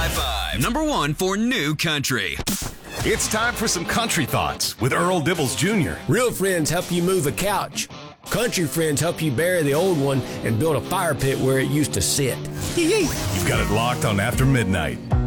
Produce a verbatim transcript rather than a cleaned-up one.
High Five, number one for new country. It's time for some country thoughts with Earl Dibbles Junior Real friends help you move a couch. Country friends help you bury the old one and build a fire pit where it used to sit. You've got it locked on After Midnight.